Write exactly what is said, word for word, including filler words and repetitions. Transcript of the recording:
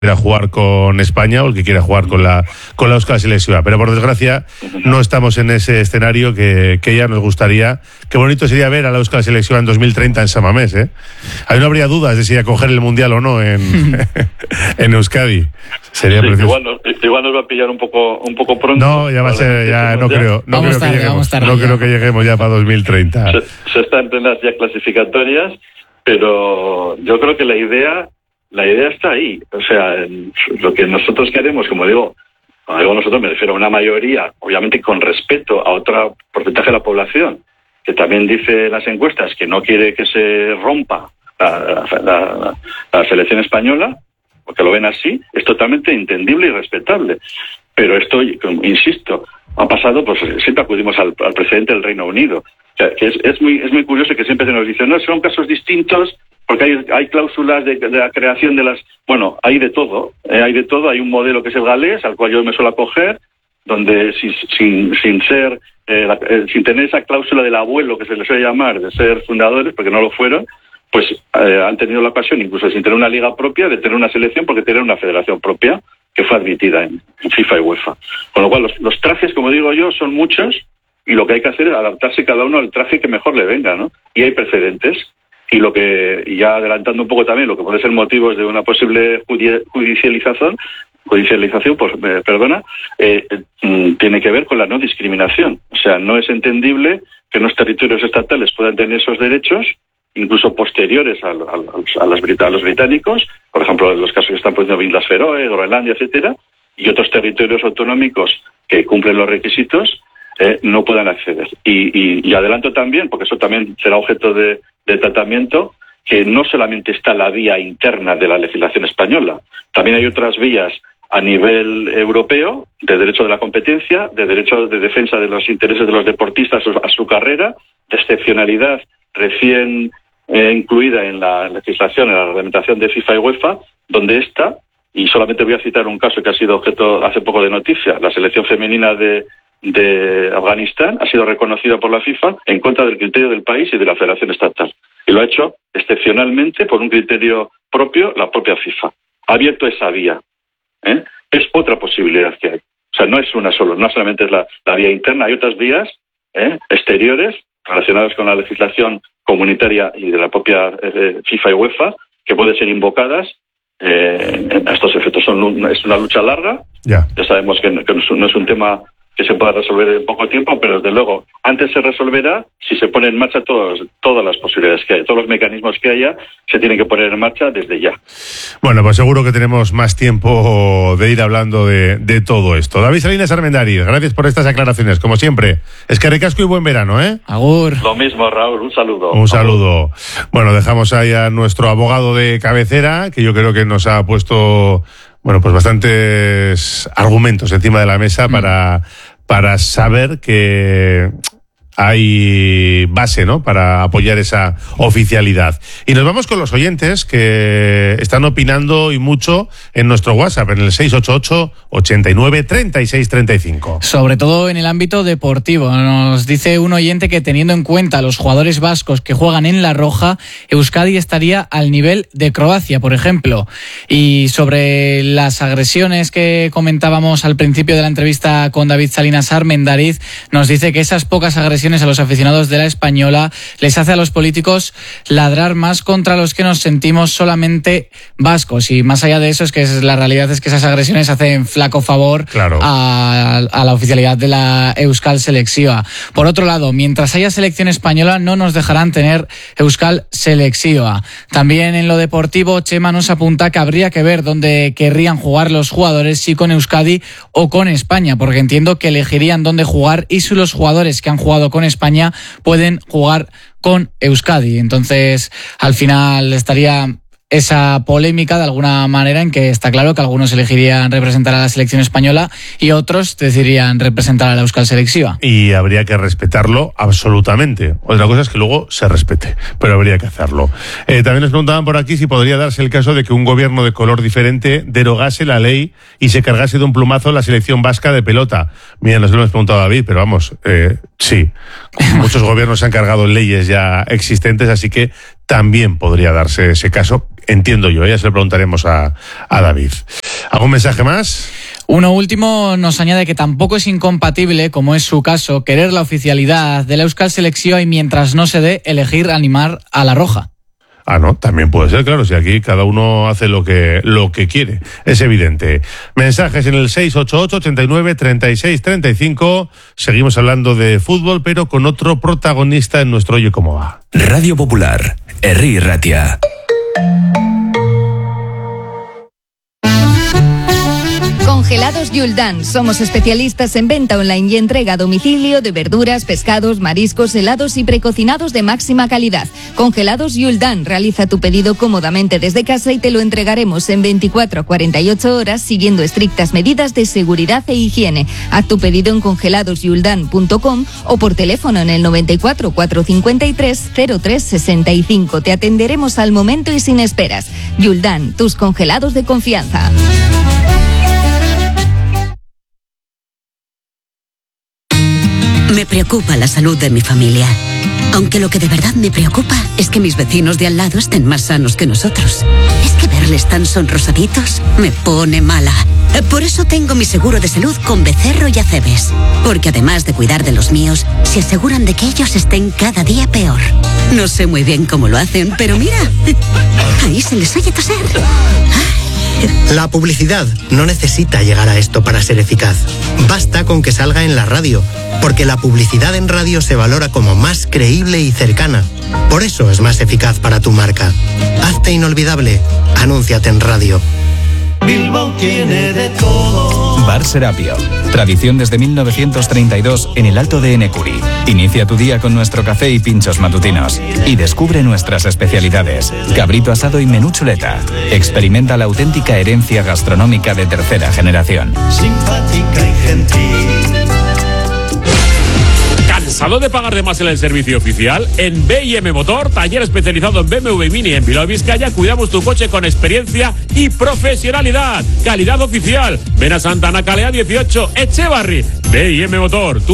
quiera jugar con España o el que quiera jugar con la con la Euskal Selección. Pero por desgracia no estamos en ese escenario que, que ya nos gustaría. Qué bonito sería ver a la Euskal Selección en dos mil treinta en San Mamés, ¿eh? Ahí no habría dudas de si acoger el Mundial o no en, en Euskadi. Sería sí, precioso. Igual nos, igual nos va a pillar un poco un poco pronto. No, ya va a ser, ya no creo, no creo tarde, que lleguemos, tarde, no ya. creo que lleguemos ya para dos mil treinta. Se, se está en plenas ya clasificatorias, pero yo creo que la idea La idea está ahí. O sea, lo que nosotros queremos, como digo, cuando digo nosotros me refiero a una mayoría, obviamente con respeto a otro porcentaje de la población, que también dice las encuestas que no quiere que se rompa la, la, la, la selección española, porque lo ven así, es totalmente entendible y respetable. Pero esto, insisto, ha pasado, pues siempre acudimos al, al presidente del Reino Unido. O sea, que es, es muy es muy curioso que siempre se nos dice, no, son casos distintos, porque hay, hay cláusulas de, de la creación de las... Bueno, hay de todo, eh, hay de todo. Hay un modelo que es el galés, al cual yo me suelo acoger, donde sin, sin, sin ser, eh, la, eh, sin tener esa cláusula del abuelo, que se les suele llamar, de ser fundadores, porque no lo fueron, pues eh, han tenido la ocasión, incluso sin tener una liga propia, de tener una selección, porque tener una federación propia, que fue admitida en, en FIFA y UEFA. Con lo cual, los, los trajes, como digo yo, son muchos, y lo que hay que hacer es adaptarse cada uno al traje que mejor le venga, ¿no? Y hay precedentes. Y lo que, y ya adelantando un poco también, lo que puede ser motivos de una posible judicialización, judicialización, pues, eh, perdona, eh, eh, tiene que ver con la no discriminación. O sea, no es entendible que en los territorios estatales puedan tener esos derechos, incluso posteriores a, a, a, las, a los británicos, por ejemplo, en los casos que están poniendo Islas Feroe, Groenlandia, etcétera, y otros territorios autonómicos que cumplen los requisitos, eh, no puedan acceder. Y, y, y adelanto también, porque eso también será objeto de de tratamiento, que no solamente está la vía interna de la legislación española, también hay otras vías a nivel europeo, de derecho de la competencia, de derecho de defensa de los intereses de los deportistas a su carrera, de excepcionalidad recién eh, incluida en la legislación, en la reglamentación de FIFA y UEFA, donde está, y solamente voy a citar un caso que ha sido objeto hace poco de noticia, la selección femenina de de Afganistán ha sido reconocida por la FIFA en contra del criterio del país y de la Federación Estatal. Y lo ha hecho excepcionalmente por un criterio propio, la propia FIFA. Ha abierto esa vía. ¿eh? Es otra posibilidad que hay. O sea, no es una solo, no solamente es la, la vía interna, hay otras vías ¿eh? exteriores relacionadas con la legislación comunitaria y de la propia eh, FIFA y UEFA que pueden ser invocadas eh, a estos efectos. Son un, es una lucha larga. Ya, ya sabemos que, no, que no es un tema que se pueda resolver en poco tiempo, pero desde luego antes se resolverá si se ponen en marcha todos, todas las posibilidades que hay, todos los mecanismos que haya, se tienen que poner en marcha desde ya. Bueno, pues seguro que tenemos más tiempo de ir hablando de, de todo esto. David Salinas Armendariz, gracias por estas aclaraciones, como siempre. Es que ricasco y buen verano, ¿eh? Agur. Lo mismo, Raúl, un saludo. Un saludo. Bueno, dejamos ahí a nuestro abogado de cabecera, que yo creo que nos ha puesto... Bueno, pues bastantes argumentos encima de la mesa mm. para, para saber que hay base, ¿no?, para apoyar esa oficialidad. Y nos vamos con los oyentes que están opinando y mucho en nuestro WhatsApp, en el seis ocho ocho, ochenta y nueve, treinta y seis, treinta y cinco. Sobre todo en el ámbito deportivo. Nos dice un oyente que teniendo en cuenta a los jugadores vascos que juegan en La Roja, Euskadi estaría al nivel de Croacia, por ejemplo. Y sobre las agresiones que comentábamos al principio de la entrevista con David Salinas Armendariz, nos dice que esas pocas agresiones a los aficionados de la Española les hace a los políticos ladrar más contra los que nos sentimos solamente vascos, y más allá de eso es que la realidad es que esas agresiones hacen flaco favor claro. a, a la oficialidad de la Euskal Selección. Por otro lado, mientras haya selección española no nos dejarán tener Euskal Selección. También en lo deportivo, Chema nos apunta que habría que ver dónde querrían jugar los jugadores, si con Euskadi o con España, porque entiendo que elegirían dónde jugar y si los jugadores que han jugado con España pueden jugar con Euskadi. Entonces, al final estaría esa polémica de alguna manera en que está claro que algunos elegirían representar a la selección española y otros decidirían representar a la Euskal Selección. Y habría que respetarlo absolutamente. Otra cosa es que luego se respete, pero habría que hacerlo. Eh, también nos preguntaban por aquí si podría darse el caso de que un gobierno de color diferente derogase la ley y se cargase de un plumazo la selección vasca de pelota. Mira, nos lo hemos preguntado a David, pero vamos, eh, sí. Muchos gobiernos se han cargado leyes ya existentes, así que también podría darse ese caso, entiendo yo, ya se lo preguntaremos a, a David. ¿Algún mensaje más? Uno último nos añade que tampoco es incompatible, como es su caso, querer la oficialidad de la Euskal Selección y mientras no se dé, elegir animar a la roja. Ah, no, también puede ser, claro, si aquí cada uno hace lo que lo que quiere, es evidente. Mensajes en el seis ocho ocho, ochenta y nueve, treinta y seis, treinta y cinco. Seguimos hablando de fútbol, pero con otro protagonista en nuestro Oye Cómo Va. Radio Popular, Herri Ratia. Congelados Yuldan. Somos especialistas en venta online y entrega a domicilio de verduras, pescados, mariscos, helados y precocinados de máxima calidad. Congelados Yuldan. Realiza tu pedido cómodamente desde casa y te lo entregaremos en veinticuatro a cuarenta y ocho horas siguiendo estrictas medidas de seguridad e higiene. Haz tu pedido en congelados yuldan punto com o por teléfono en el noventa y cuatro, cuatrocientos cincuenta y tres, cero tres sesenta y cinco. Te atenderemos al momento y sin esperas. Yuldan, tus congelados de confianza. Me preocupa la salud de mi familia. Aunque lo que de verdad me preocupa es que mis vecinos de al lado estén más sanos que nosotros. Es que verles tan sonrosaditos me pone mala. Por eso tengo mi seguro de salud con Becerro y Acebes. Porque además de cuidar de los míos, se aseguran de que ellos estén cada día peor. No sé muy bien cómo lo hacen, pero mira, ahí se les oye toser. La publicidad no necesita llegar a esto para ser eficaz. Basta con que salga en la radio, porque la publicidad en radio se valora como más creíble y cercana. Por eso es más eficaz para tu marca. Hazte inolvidable. Anúnciate en radio. Bilbao tiene de todo. Bar Serapio. Tradición desde mil novecientos treinta y dos en el Alto de Enecuri. Inicia tu día con nuestro café y pinchos matutinos. Y descubre nuestras especialidades. Cabrito asado y menú chuleta. Experimenta la auténtica herencia gastronómica de tercera generación. Simpática y gentil. ¿Cansado de pagar de más en el servicio oficial? En B y M Motor, taller especializado en B M W Mini en Bilbao, Vizcaya, cuidamos tu coche con experiencia y profesionalidad. Calidad oficial. Ven a Santa Ana Calea dieciocho, Echevarri. B y M Motor.